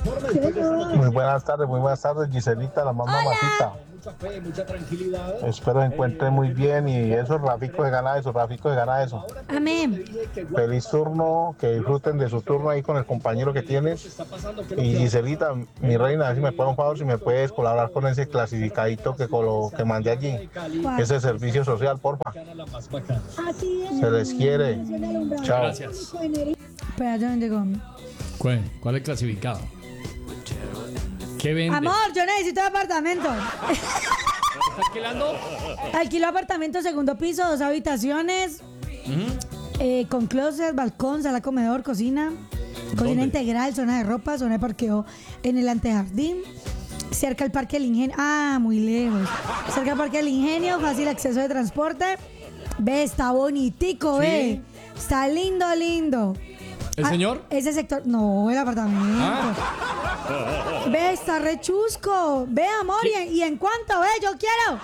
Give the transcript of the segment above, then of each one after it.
Muy buenas tardes, Giselita, la más mamacita. Mucha fe, mucha tranquilidad. Espero que encuentre muy bien y eso, Rafico, se gana eso, Rafico, se gana eso. Amén. Feliz turno, que disfruten de su turno ahí con el compañero que tienes. Y Giselita, mi reina, a ver si me puedes un favor, si me puedes colaborar con ese clasificadito que mandé allí. Ese servicio social, porfa. Se les quiere. Chao. Gracias. Espera, yo no digo. ¿Cuál es el clasificado? ¿Qué vende? Amor, yo necesito apartamento. ¿Está alquilando? Alquilo apartamento, segundo piso, 2 habitaciones, con closet, balcón, sala, comedor, cocina. Cocina integral, zona de ropa, zona de parqueo en el antejardín. Cerca al Parque del Ingenio. Ah, muy lejos. Cerca al Parque del Ingenio, fácil acceso de transporte. Ve, está bonitico, ¿Sí? ve. Está lindo, lindo. ¿El señor? Ese sector. No, el apartamento. Ve, está re chusco. Ve, amor, ¿y en cuánto? Ve, yo quiero.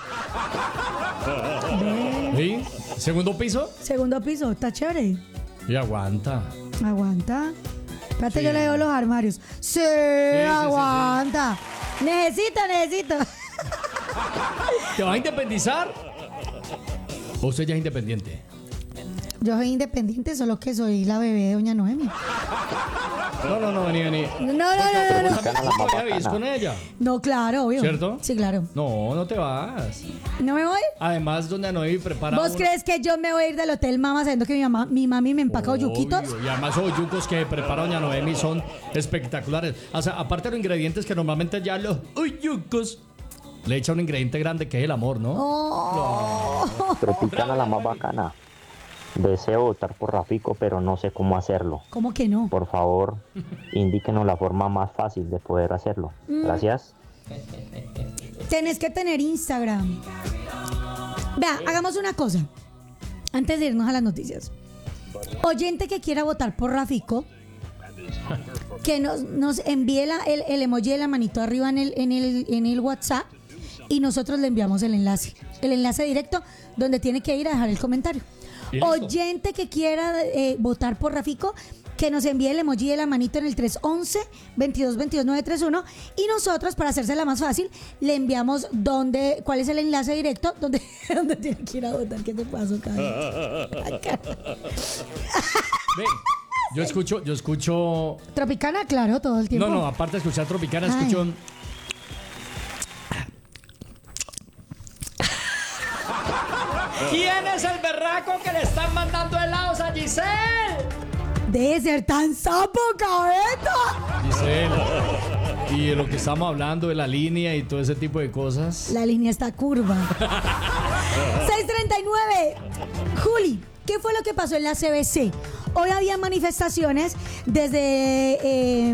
Ve. ¿Sí? ¿Segundo piso? Segundo piso, está chévere. Y aguanta. Aguanta. Espérate, Sí. yo le veo los armarios. Sí, aguanta. Necesito. ¿Te vas a independizar? ¿O usted ya es independiente? Yo soy independiente, solo que soy la bebé de doña Noemi. No, vení. No. ¿Vivís con ella? No, claro, obvio. ¿Cierto? Sí, claro. No te vas. ¿No me voy? Además, doña Noemi prepara. ¿Vos crees que yo me voy a ir del hotel, mamá, sabiendo que mi mami me empaca yuquitos? Y además los yucos que prepara doña Noemi son espectaculares. O sea, aparte de los ingredientes que normalmente ya los yucos le echa un ingrediente grande que es el amor, ¿no? Oh. Tropicana la más bacana. Deseo votar por Rafico, pero no sé cómo hacerlo. ¿Cómo que no? Por favor, indíquenos la forma más fácil de poder hacerlo. Gracias. Tenés que tener Instagram. Vea, hagamos una cosa. Antes de irnos a las noticias. Oyente que quiera votar por Rafico, que nos envíe el emoji de la manito arriba en el WhatsApp y nosotros le enviamos el enlace directo donde tiene que ir a dejar el comentario. Oyente que quiera votar por Rafico, que nos envíe el emoji de la manito en el 311-2222-931 y nosotros, para hacérsela más fácil, le enviamos cuál es el enlace directo donde tiene que ir a votar. ¿Qué te pasó, Carlos? Ven, yo escucho. Tropicana, claro, todo el tiempo. No, aparte de escuchar Tropicana, Ay. escucho. ¿Quién es el berraco que le están mandando helados a Giselle? Debe ser tan sapo, cabeta. Giselle. Y de lo que estamos hablando de la línea y todo ese tipo de cosas. La línea está curva. 6:39. Juli, ¿qué fue lo que pasó en la CBC? Hoy había manifestaciones desde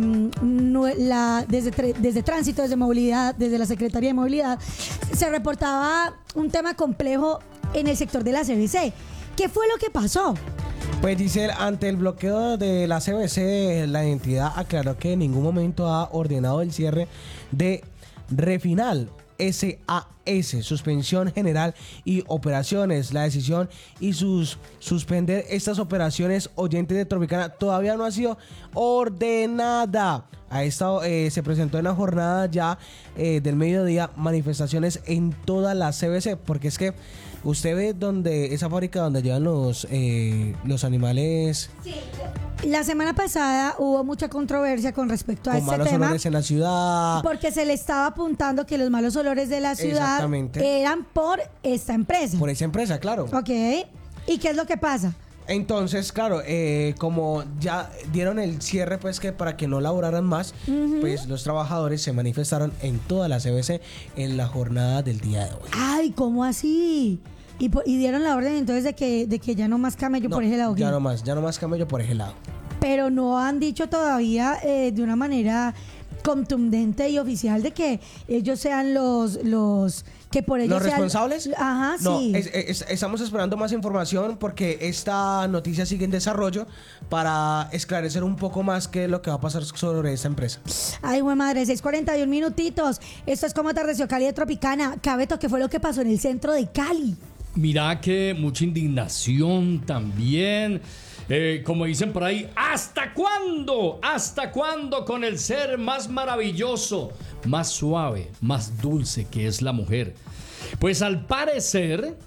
tránsito, desde movilidad, desde la Secretaría de Movilidad. Se reportaba un tema complejo en el sector de la CBC. ¿Qué fue lo que pasó? Pues dice, ante el bloqueo de la CBC, la entidad aclaró que en ningún momento ha ordenado el cierre de Refinal SAS, suspensión general y operaciones. La decisión y suspender estas operaciones, oyentes de Tropicana, todavía no ha sido ordenada. A esta se presentó en la jornada ya del mediodía manifestaciones en toda la CBC, porque es que usted ve esa fábrica donde llevan los animales. Sí. La semana pasada hubo mucha controversia con respecto a este tema. Con malos olores en la ciudad. Porque se le estaba apuntando que los malos olores de la ciudad eran por esta empresa. Por esa empresa, claro. Ok. ¿Y qué es lo que pasa? Entonces, claro, como ya dieron el cierre, pues que para que no laboraran más, pues los trabajadores se manifestaron en toda la CBC en la jornada del día de hoy. Ay, ¿cómo así? Y dieron la orden entonces de que ya no más camello por ese lado. Ya no más camello por ese lado. Pero no han dicho todavía de una manera contundente y oficial de que ellos sean los que por ellos ¿Los responsables? Ajá, no, sí. Estamos esperando más información porque esta noticia sigue en desarrollo para esclarecer un poco más qué es lo que va a pasar sobre esta empresa. Ay, güey madre, 6:41 minutitos. Esto es como atardeció Cali de Tropicana. Cabeto, ¿qué fue lo que pasó en el centro de Cali? Mira que mucha indignación también. como dicen por ahí, ¿hasta cuándo? ¿Hasta cuándo con el ser más maravilloso, más suave, más dulce que es la mujer? Pues al parecer,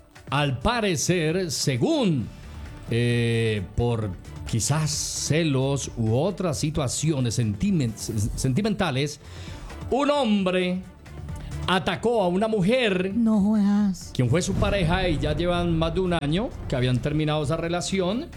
según por quizás celos u otras situaciones sentimentales, un hombre atacó a una mujer. No jodas. Quien fue su pareja y ya llevan más de un año que habían terminado esa relación.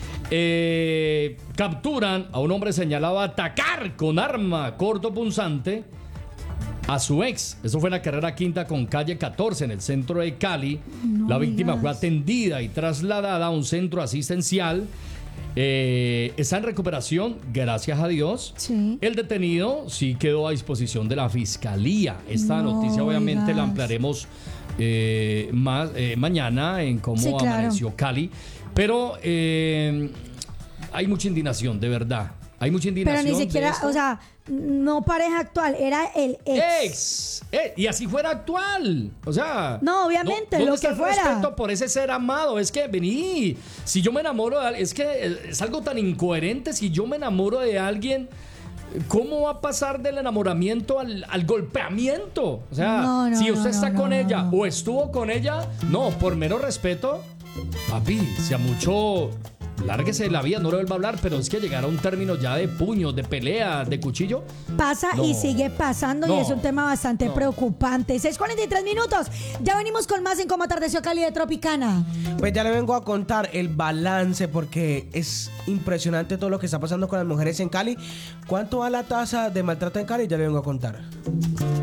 Capturan a un hombre señalado a atacar con arma cortopunzante a su ex. Eso fue en la carrera quinta con calle 14 en el centro de Cali. No la víctima digas. fue atendida y trasladada a un centro asistencial. Está en recuperación, gracias a Dios. Sí. El detenido sí quedó a disposición de la fiscalía. Esta No noticia obviamente la digas. ampliaremos más mañana en cómo Sí, claro. amaneció Cali. Pero hay mucha indignación, de verdad. Hay mucha Pero indignación. ni de siquiera, esto. o sea, no pareja actual, era el ex. Y así fuera actual. O sea. No, obviamente, ¿dónde lo está que el fuera? respeto por ese ser amado? Es que vení. Si yo me enamoro de alguien, es que es algo tan incoherente. Si yo me enamoro de alguien, ¿cómo va a pasar del enamoramiento al golpeamiento? O sea, No, no, si usted no, está no, con no, ella no. o estuvo con ella, no, por mero respeto, papi, si a mucho. Lárguese de la vida, no le vuelva a hablar, pero es que llegar a un término ya de puños, de pelea, de cuchillo. Pasa No. y sigue pasando y No. es un tema bastante No. preocupante. 6:43 minutos. Ya venimos con más en Cómo Atardeció Cali de Tropicana. Pues ya le vengo a contar el balance porque es impresionante todo lo que está pasando con las mujeres en Cali. ¿Cuánto va la tasa de maltrato en Cali? Ya le vengo a contar.